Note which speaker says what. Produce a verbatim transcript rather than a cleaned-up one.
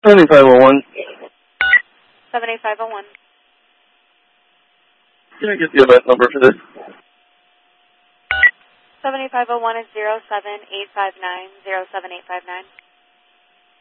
Speaker 1: seventy-five oh one.
Speaker 2: seventy-five oh one.
Speaker 1: Can I get the event number for this?
Speaker 2: seventy-five oh one is zero seven eight five nine zero seven eight five nine.